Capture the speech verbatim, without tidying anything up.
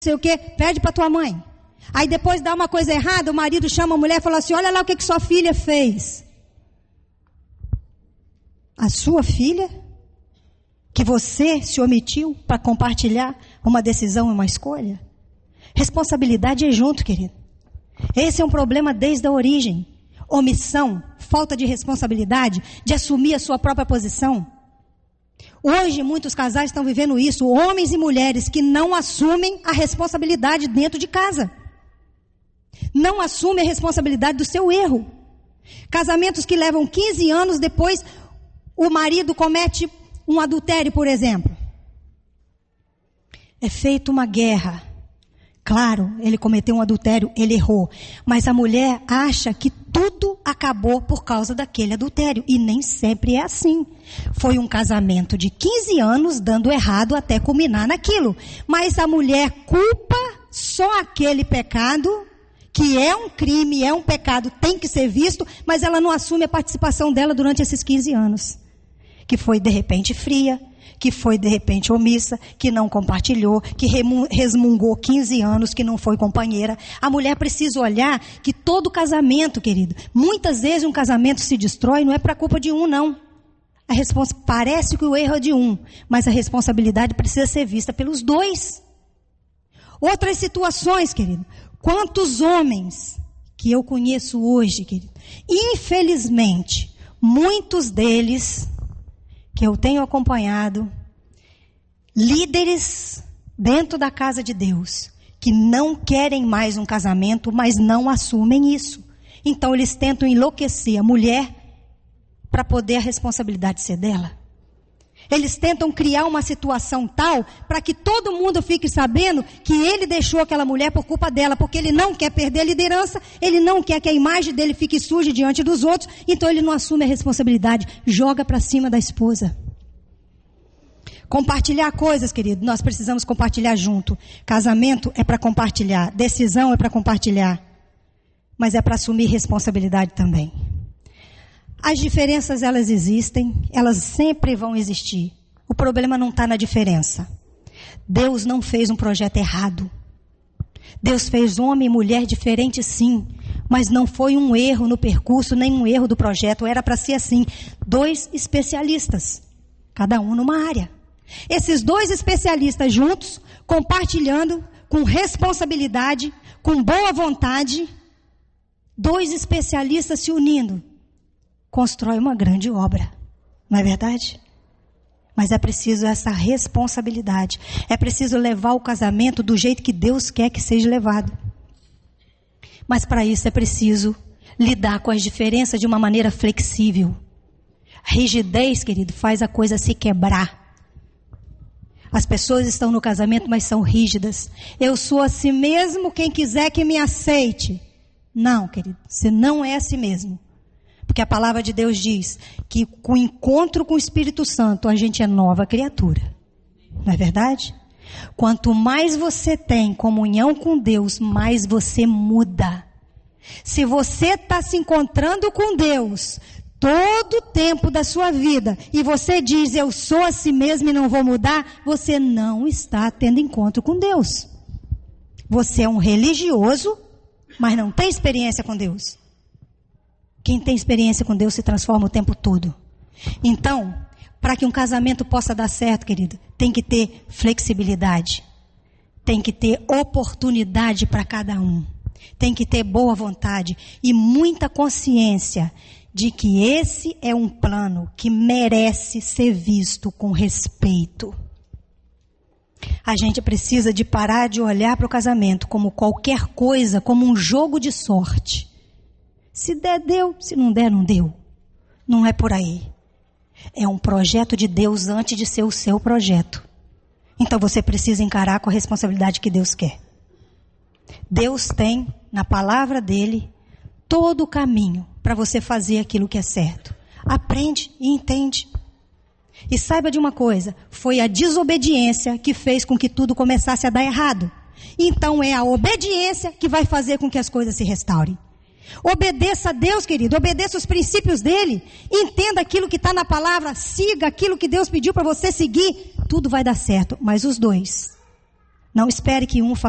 sei o quê, pede para tua mãe. Aí depois dá uma coisa errada, o marido chama a mulher e fala assim, olha lá o que, que sua filha fez. A sua filha, que você se omitiu para compartilhar uma decisão e uma escolha. Responsabilidade é junto, querido. Esse é um problema desde a origem. Omissão, falta de responsabilidade, de assumir a sua própria posição. Hoje muitos casais estão vivendo isso, homens e mulheres que não assumem a responsabilidade dentro de casa. Não assumem a responsabilidade do seu erro. Casamentos que levam quinze anos, depois o marido comete um adultério, por exemplo. É feita uma guerra. Claro, ele cometeu um adultério, ele errou. Mas a mulher acha que tudo acabou por causa daquele adultério. E nem sempre é assim. Foi um casamento de quinze anos dando errado até culminar naquilo. Mas a mulher culpa só aquele pecado, que é um crime, é um pecado, tem que ser visto, mas ela não assume a participação dela durante esses quinze anos. Que foi de repente fria, que foi de repente omissa, que não compartilhou, que resmungou quinze anos, que não foi companheira. A mulher precisa olhar que todo casamento, querido, muitas vezes um casamento se destrói, não é para culpa de um, não. A respons... Parece que o erro é de um, mas a responsabilidade precisa ser vista pelos dois. Outras situações, querido, quantos homens que eu conheço hoje, querido, infelizmente, muitos deles que eu tenho acompanhado, líderes dentro da casa de Deus, que não querem mais um casamento, mas não assumem isso. Então eles tentam enlouquecer a mulher para poder a responsabilidade ser dela. Eles tentam criar uma situação tal para que todo mundo fique sabendo que ele deixou aquela mulher por culpa dela, porque ele não quer perder a liderança, ele não quer que a imagem dele fique suja diante dos outros, então ele não assume a responsabilidade, joga para cima da esposa. Compartilhar coisas, querido, nós precisamos compartilhar junto. Casamento é para compartilhar, decisão é para compartilhar, mas é para assumir responsabilidade também. As diferenças, elas existem, elas sempre vão existir. O problema não está na diferença. Deus não fez um projeto errado. Deus fez homem e mulher diferentes, sim, mas não foi um erro no percurso, nem um erro do projeto. Era para ser assim, dois especialistas, cada um numa área. Esses dois especialistas juntos, compartilhando, com responsabilidade, com boa vontade, dois especialistas se unindo, constrói uma grande obra, não é verdade? Mas é preciso essa responsabilidade. É preciso levar o casamento do jeito que Deus quer que seja levado. Mas para isso é preciso lidar com as diferenças de uma maneira flexível. A rigidez, querido, faz a coisa se quebrar. As pessoas estão no casamento, mas são rígidas. Eu sou assim mesmo, quem quiser que me aceite. Não, querido, você não é assim mesmo. Porque a palavra de Deus diz que com o encontro com o Espírito Santo, a gente é nova criatura. Não é verdade? Quanto mais você tem comunhão com Deus, mais você muda. Se você está se encontrando com Deus todo o tempo da sua vida, e você diz, eu sou assim mesmo e não vou mudar, você não está tendo encontro com Deus. Você é um religioso, mas não tem experiência com Deus. Quem tem experiência com Deus se transforma o tempo todo. Então, para que um casamento possa dar certo, querido, tem que ter flexibilidade. Tem que ter oportunidade para cada um. Tem que ter boa vontade e muita consciência de que esse é um plano que merece ser visto com respeito. A gente precisa de parar de olhar para o casamento como qualquer coisa, como um jogo de sorte. Se der, deu. Se não der, não deu. Não é por aí. É um projeto de Deus antes de ser o seu projeto. Então você precisa encarar com a responsabilidade que Deus quer. Deus tem, na palavra dele, todo o caminho para você fazer aquilo que é certo. Aprende e entende. E saiba de uma coisa, foi a desobediência que fez com que tudo começasse a dar errado. Então é a obediência que vai fazer com que as coisas se restaurem. Obedeça a Deus, querido, obedeça os princípios dele, entenda aquilo que está na palavra, siga aquilo que Deus pediu para você seguir, tudo vai dar certo, mas os dois, não espere que um faça